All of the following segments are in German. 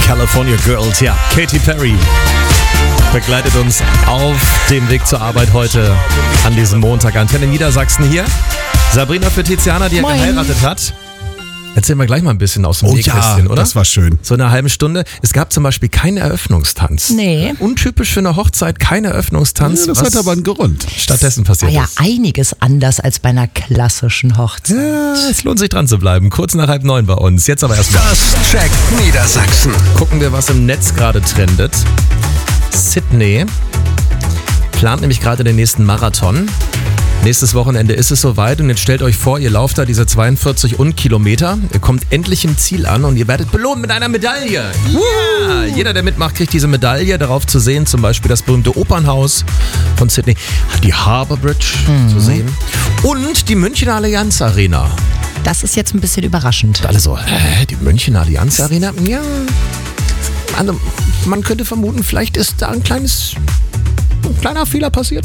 California Girls, ja, Katy Perry begleitet uns auf dem Weg zur Arbeit heute an diesem Montag. Antenne Niedersachsen hier. Sabrina für Tiziana, die ja geheiratet hat. Erzählen wir gleich mal ein bisschen aus dem Nähkästchen, oder? Das war schön. So eine halbe Stunde. Es gab zum Beispiel keinen Eröffnungstanz. Nee. Untypisch für eine Hochzeit, kein Eröffnungstanz. Ja, das hat aber einen Grund. Stattdessen passiert War ja ist. einiges anders als bei einer klassischen Hochzeit. Ja, es lohnt sich dran zu bleiben. Kurz nach 8:30 bei uns. Jetzt aber erstmal Das checkt Niedersachsen. gucken wir, was im Netz gerade trendet. Sydney plant nämlich gerade den nächsten Marathon. Nächstes Wochenende ist es soweit und jetzt stellt euch vor, ihr lauft da diese 42 Kilometer. Ihr kommt endlich im Ziel an und ihr werdet belohnt mit einer Medaille. Ja! Jeder, der mitmacht, kriegt diese Medaille. Darauf zu sehen zum Beispiel das berühmte Opernhaus von Sydney, die Harbour Bridge zu sehen und die Münchner Allianz Arena. Das ist jetzt ein bisschen überraschend. Alle so, die Münchner Allianz Arena? Ja, also, man könnte vermuten, vielleicht ist da ein kleiner Fehler passiert.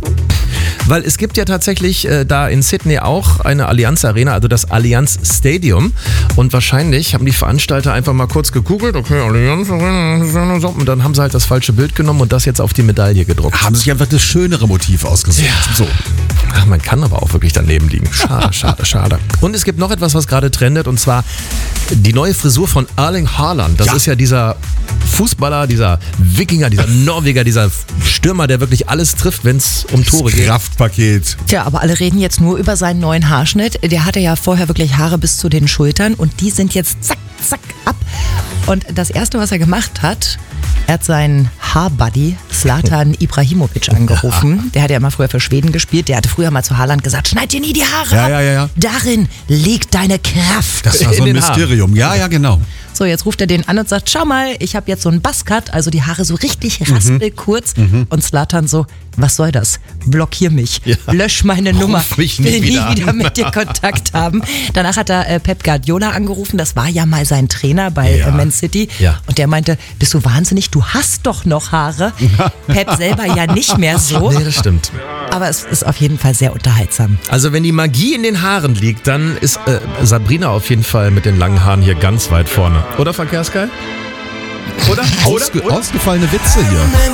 Weil es gibt ja tatsächlich da in Sydney auch eine Allianz Arena, also das Allianz Stadium. Und wahrscheinlich haben die Veranstalter einfach mal kurz gegoogelt, okay, Allianz Arena, und dann haben sie halt das falsche Bild genommen und das jetzt auf die Medaille gedruckt. Haben sich einfach das schönere Motiv ausgesucht. Ja. So. Ach, man kann aber auch wirklich daneben liegen. Schade, schade, schade. Und es gibt noch etwas, was gerade trendet, und zwar die neue Frisur von Erling Haaland. Das ist ja dieser Fußballer, dieser Wikinger, dieser Norweger, dieser Stürmer, der wirklich alles trifft, wenn es um Tore geht. Kraftpaket. Tja, aber alle reden jetzt nur über seinen neuen Haarschnitt. Der hatte ja vorher wirklich Haare bis zu den Schultern und die sind jetzt zack, zack ab. Und das Erste, was er gemacht hat, er hat seinen Haarbuddy Zlatan Ibrahimovic angerufen. Der hat ja immer früher für Schweden gespielt. Der hatte früher mal zu Haaland gesagt, schneid dir nie die Haare ab. Ja. Darin liegt deine Kraft. Das war so In ein den Haaren. Mysterium. Ja, genau. So, jetzt ruft er den an und sagt, schau mal, ich habe jetzt so einen Buzzcut, also die Haare so richtig raspelkurz. Und Zlatan so, was soll das? Blockier mich, Ja. lösch meine Nummer, Ruf mich will nie wieder an. wieder mit dir Kontakt haben. Danach hat er Pep Guardiola angerufen, das war ja mal sein Trainer bei Ja. Man City. Ja. Und der meinte, bist du wahnsinnig, du hast doch noch Haare. Pep selber ja nicht mehr so, Nee, das stimmt. aber es ist auf jeden Fall sehr unterhaltsam. Also wenn die Magie in den Haaren liegt, dann ist Sabrina auf jeden Fall mit den langen Haaren hier ganz weit vorne. Oder, Verkehrsgeil? Oder? Ausgefallene Witze hier.